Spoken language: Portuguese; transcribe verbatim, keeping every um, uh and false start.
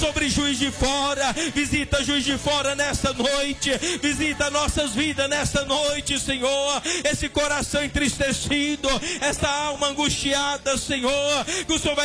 sobre Juiz de Fora. Visita Juiz de Fora nesta noite. Visita nossas vidas nesta noite, Senhor. Esse coração entristecido, essa alma angustiada, Senhor, que o Senhor vai